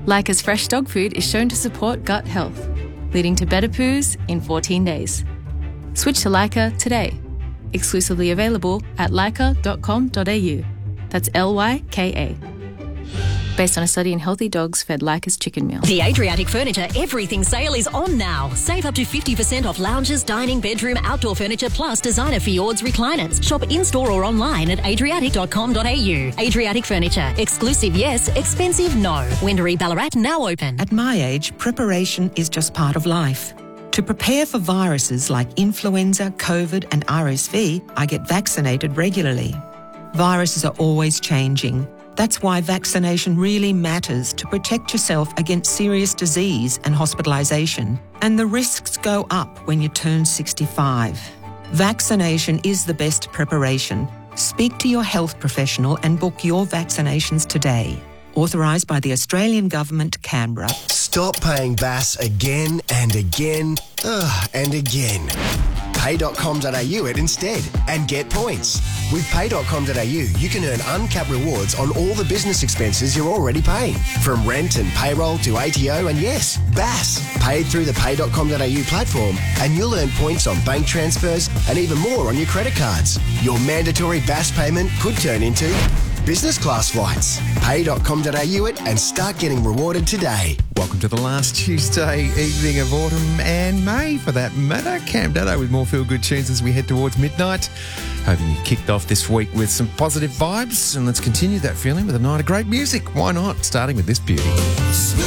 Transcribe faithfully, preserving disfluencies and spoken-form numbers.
Leica's fresh dog food is shown to support gut health, leading to better poos in fourteen days. Switch to Leica today. Exclusively available at leica dot com dot a u. That's L Y K A. Based on a study in healthy dogs fed Leica's chicken meal. The Adriatic Furniture Everything Sale is on now. Save up to fifty percent off lounges, dining, bedroom, outdoor furniture, plus designer Fjords recliners. Shop in-store or online at adriatic dot com dot a u. Adriatic Furniture. Exclusive, yes. Expensive, no. Wendouree Ballarat now open. At my age, preparation is just part of life. To prepare for viruses like influenza, COVID and R S V, I get vaccinated regularly. Viruses are always changing. That's why vaccination really matters to protect yourself against serious disease and hospitalisation. And the risks go up when you turn sixty-five. Vaccination is the best preparation. Speak to your health professional and book your vaccinations today. Authorised by the Australian Government, Canberra. Stop paying B A S again and again ugh, and again. pay dot com dot a u it instead and get points. With pay dot com dot a u, you can earn uncapped rewards on all the business expenses you're already paying. From rent and payroll to A T O and yes, B A S. Paid through the pay dot com dot a u platform and you'll earn points on bank transfers and even more on your credit cards. Your mandatory B A S payment could turn into business class flights. pay dot com dot a u it and start getting rewarded today. Welcome to the last Tuesday evening of autumn and May, for that matter. Cam Dado with more feel-good tunes as we head towards midnight. Hoping you kicked off this week with some positive vibes, and let's continue that feeling with a night of great music. Why not? Starting with this beauty.